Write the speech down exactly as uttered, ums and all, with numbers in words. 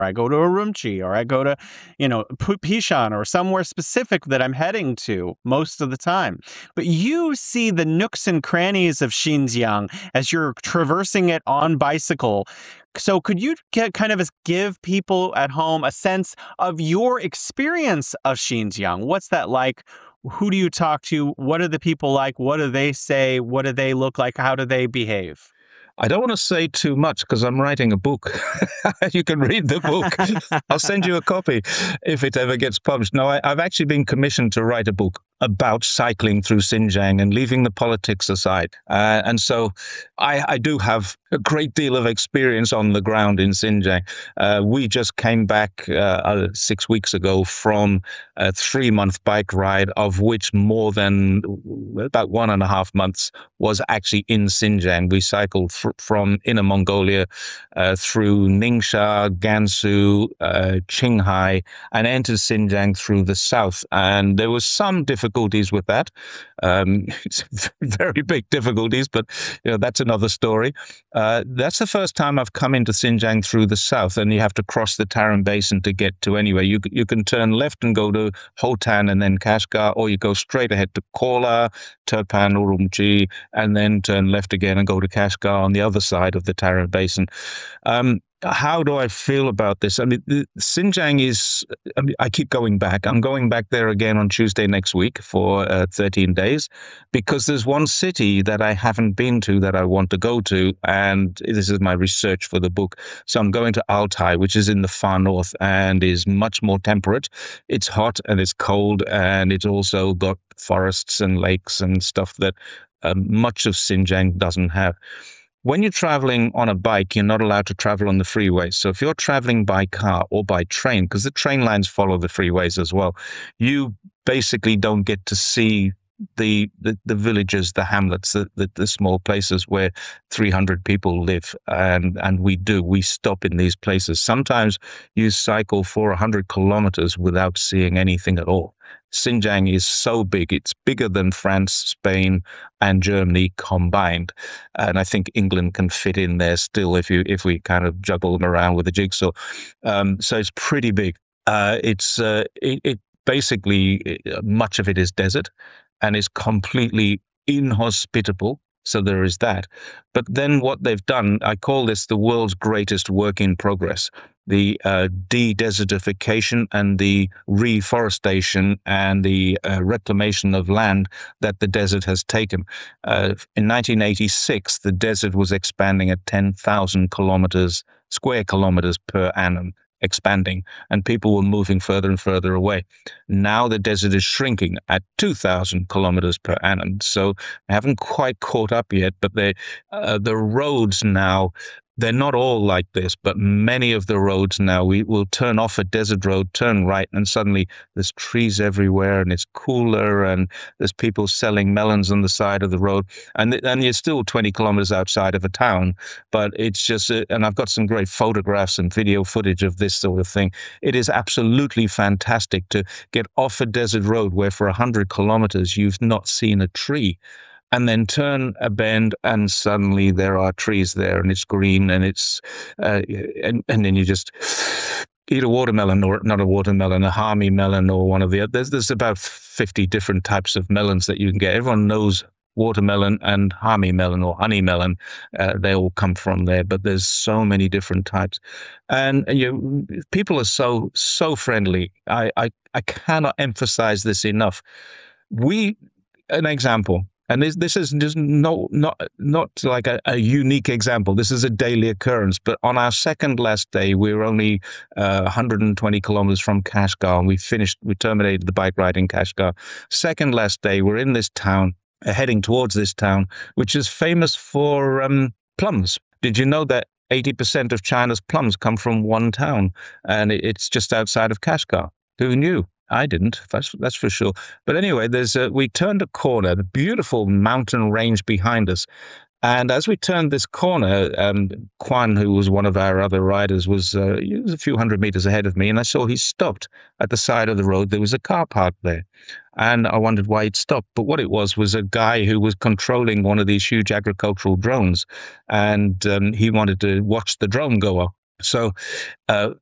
or I go to Urumqi, or I go to, you know, Pu- Pishan, or somewhere specific that I'm heading to most of the time. But you see the nooks and crannies of Xinjiang as you're traversing it on bicycle. So could you get, kind of give people at home a sense of your experience of Xinjiang? What's that like? Who do you talk to? What are the people like? What do they say? What do they look like? How do they behave? I don't want to say too much because I'm writing a book. You can read the book. I'll send you a copy if it ever gets published. No, I, I've actually been commissioned to write a book about cycling through Xinjiang and leaving the politics aside. Uh, and so I, I do have a great deal of experience on the ground in Xinjiang. Uh, we just came back uh, uh, six weeks ago from a three-month bike ride, of which more than about one and a half months was actually in Xinjiang. We cycled fr- from Inner Mongolia uh, through Ningxia, Gansu, uh, Qinghai, and entered Xinjiang through the south. And there was some difficulties with that. Um, it's very big difficulties, but you know that's another story. Uh, that's the first time I've come into Xinjiang through the south, and you have to cross the Tarim Basin to get to anywhere. You you can turn left and go to Hotan and then Kashgar, or you go straight ahead to Kola, Turpan, Urumqi, and then turn left again and go to Kashgar on the other side of the Tarim Basin. Um, how do I feel about this? I mean, the, Xinjiang is, I mean, I keep going back. I'm going back there again on Tuesday next week for uh, thirteen days, because there's one city that I haven't been to that I want to go to. And this is my research for the book. So I'm going to Altai, which is in the far north and is much more temperate. It's hot and it's cold, and it's also got forests and lakes and stuff that um, much of Xinjiang doesn't have. When you're traveling on a bike, you're not allowed to travel on the freeways. So if you're traveling by car or by train, because the train lines follow the freeways as well, you basically don't get to see the the, the villages, the hamlets, the, the, the small places where three hundred people live. And, and we do. We stop in these places. Sometimes you cycle for one hundred kilometers without seeing anything at all. Xinjiang is so big. It's bigger than France, Spain, and Germany combined. And I think England can fit in there still if you if we kind of juggle them around with a jigsaw. Um, so it's pretty big. Uh, it's uh, it, it basically, much of it is desert and is completely inhospitable. So there is that. But then what they've done, I call this the world's greatest work in progress. The uh, de-desertification and the reforestation and the uh, reclamation of land that the desert has taken. Uh, in nineteen eighty-six, the desert was expanding at ten thousand kilometers, square kilometers per annum, expanding, and people were moving further and further away. Now the desert is shrinking at two thousand kilometers per annum. So I haven't quite caught up yet, but they, uh, the roads now, they're not all like this, but many of the roads now, we will turn off a desert road, turn right, and suddenly there's trees everywhere, and it's cooler, and there's people selling melons on the side of the road, and and you're still twenty kilometers outside of a town, but it's just, a, and I've got some great photographs and video footage of this sort of thing. It is absolutely fantastic to get off a desert road where for one hundred kilometers you've not seen a tree, and then turn a bend and suddenly there are trees there, and it's green, and it's uh, and and then you just eat a watermelon, or not a watermelon, a Hami melon, or one of the others. There's, there's about fifty different types of melons that you can get. Everyone knows watermelon and Hami melon or honey melon. Uh, they all come from there, but there's so many different types. And you people are so, so friendly. I, I, I cannot emphasize this enough. We, an example, and this this is just no not not like a, a unique example. This is a daily occurrence. But on our second last day, we were only uh, one hundred twenty kilometers from Kashgar, and we finished. We terminated the bike ride in Kashgar. Second last day, we're in this town, uh, heading towards this town, which is famous for um, plums. Did you know that eighty percent of China's plums come from one town, and it, it's just outside of Kashgar? Who knew? I didn't, that's, that's for sure. But anyway, there's a, we turned a corner, the beautiful mountain range behind us. And as we turned this corner, um, Quan, who was one of our other riders, was, uh, he was a few hundred meters ahead of me, and I saw he stopped at the side of the road. There was a car parked there. And I wondered why he'd stopped. But what it was was a guy who was controlling one of these huge agricultural drones. And um, he wanted to watch the drone go up. So uh,